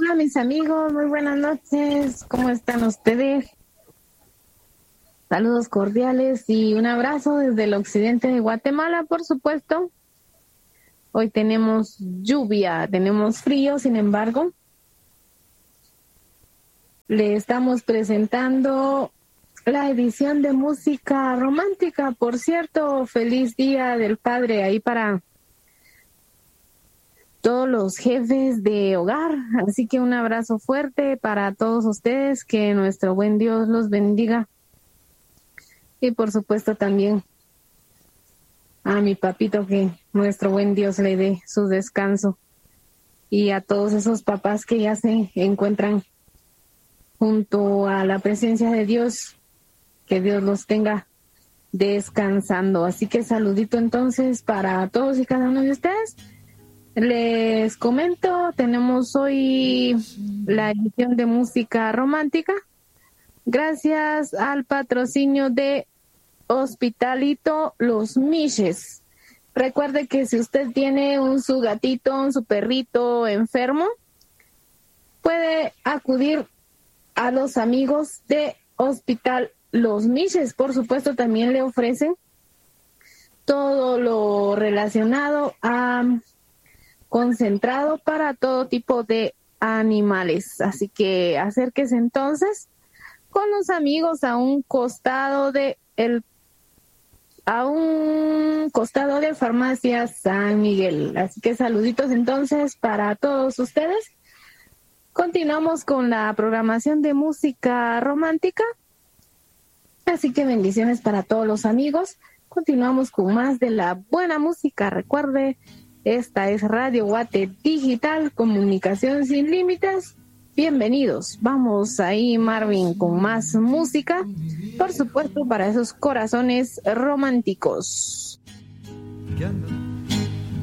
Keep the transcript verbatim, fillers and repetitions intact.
Hola mis amigos, muy buenas noches, ¿cómo están ustedes? Saludos cordiales y un abrazo desde el occidente de Guatemala, por supuesto. Hoy tenemos lluvia, tenemos frío, sin embargo. Le estamos presentando la edición de música romántica. Por cierto, feliz Día del Padre ahí para todos los jefes de hogar. Así que un abrazo fuerte para todos ustedes, que nuestro buen Dios los bendiga. Y por supuesto también a mi papito, que nuestro buen Dios le dé su descanso. Y a todos esos papás que ya se encuentran junto a la presencia de Dios, que Dios los tenga descansando. Así que saludito entonces para todos y cada uno de ustedes. Les comento, tenemos hoy la edición de música romántica gracias al patrocinio de Hospitalito Los Miches. Recuerde que si usted tiene un su gatito, un su perrito enfermo, puede acudir a los amigos de Hospital Los Miches. Por supuesto, también le ofrecen todo lo relacionado a concentrado para todo tipo de animales. Así que acérquese entonces con los amigos a un costado de el a un costado de Farmacia San Miguel. Así que saluditos entonces para todos ustedes. Continuamos con la programación de música romántica. Así que bendiciones para todos los amigos. Continuamos con más de la buena música. Recuerde, esta es Radio Guate Digital, comunicación sin límites. Bienvenidos. Vamos ahí, Marvin, con más música. Por supuesto, para esos corazones románticos.